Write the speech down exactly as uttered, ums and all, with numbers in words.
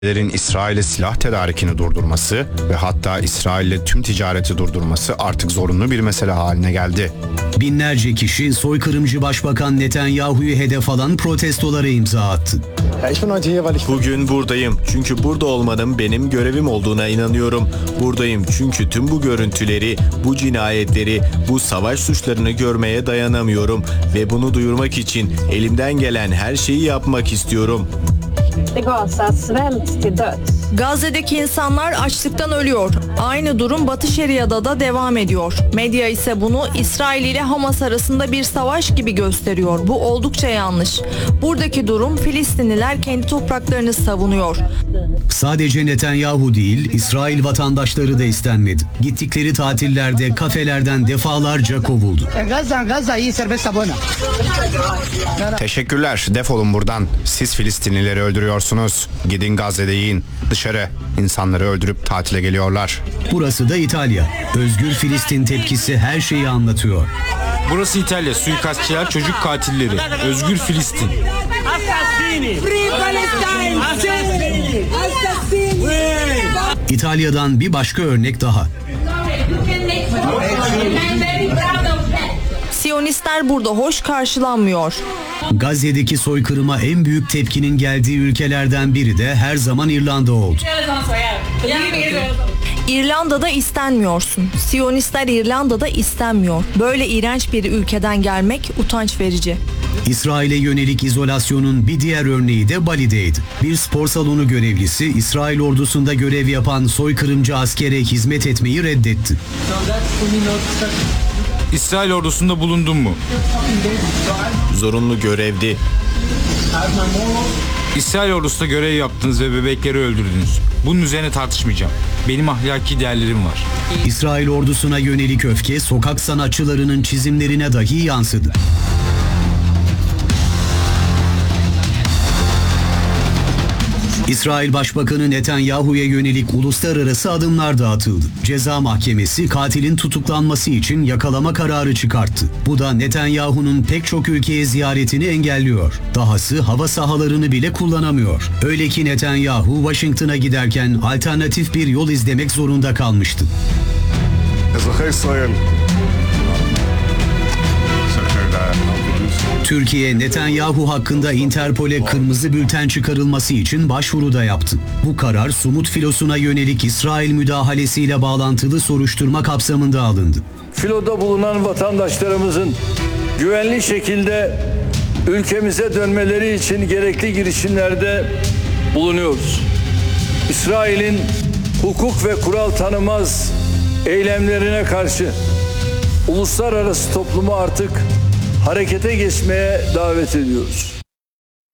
İsrail'e silah tedarikini durdurması ve hatta İsrail'le tüm ticareti durdurması artık zorunlu bir mesele haline geldi. Binlerce kişi soykırımcı Başbakan Netanyahu'yu hedef alan protestolara imza attı. Bugün buradayım çünkü burada olmanın benim görevim olduğuna inanıyorum. Buradayım çünkü tüm bu görüntüleri, bu cinayetleri, bu savaş suçlarını görmeye dayanamıyorum ve bunu duyurmak için elimden gelen her şeyi yapmak istiyorum. Gazze'deki insanlar açlıktan ölüyor. Aynı durum Batı Şeria'da da devam ediyor. Medya ise bunu İsrail ile Hamas arasında bir savaş gibi gösteriyor. Bu oldukça yanlış. Buradaki durum Filistinliler kendi topraklarını savunuyor. Sadece Netanyahu değil, İsrail vatandaşları da istenmedi. Gittikleri tatillerde kafelerden defalarca kovuldu. Teşekkürler, defolun buradan. Siz Filistinlileri öldürüyorsunuz. Gidin Gazze'de yiyin. Dışarı. İnsanları öldürüp tatile geliyorlar. Burası da İtalya. Özgür Filistin tepkisi her şeyi anlatıyor. Burası İtalya. Suikastçılar, çocuk katilleri. Özgür Filistin. İtalya'dan bir başka örnek daha. Siyonistler burada hoş karşılanmıyor. Gazze'deki soykırıma en büyük tepkinin geldiği ülkelerden biri de her zaman İrlanda oldu. İrlanda'da istenmiyorsun. Siyonistler İrlanda'da istenmiyor. Böyle iğrenç bir ülkeden gelmek utanç verici. İsrail'e yönelik izolasyonun bir diğer örneği de Bali'deydi. Bir spor salonu görevlisi İsrail ordusunda görev yapan soykırımcı askere hizmet etmeyi reddetti. İsrail ordusunda bulundun mu? Zorunlu görevdi. İsrail ordusunda görev yaptınız ve bebekleri öldürdünüz. Bunun üzerine tartışmayacağım. Benim ahlaki değerlerim var. İsrail ordusuna yönelik öfke sokak sanatçılarının çizimlerine dahi yansıdı. İsrail Başbakanı Netanyahu'ya yönelik uluslararası adımlar da atıldı. Ceza Mahkemesi katilin tutuklanması için yakalama kararı çıkarttı. Bu da Netanyahu'nun pek çok ülkeye ziyaretini engelliyor. Dahası hava sahalarını bile kullanamıyor. Öyle ki Netanyahu Washington'a giderken alternatif bir yol izlemek zorunda kalmıştı. Türkiye, Netanyahu hakkında Interpol'e kırmızı bülten çıkarılması için başvuru da yaptı. Bu karar Sumut filosuna yönelik İsrail müdahalesiyle bağlantılı soruşturma kapsamında alındı. Filoda bulunan vatandaşlarımızın güvenli şekilde ülkemize dönmeleri için gerekli girişimlerde bulunuyoruz. İsrail'in hukuk ve kural tanımaz eylemlerine karşı uluslararası toplumu artık harekete geçmeye davet ediyoruz.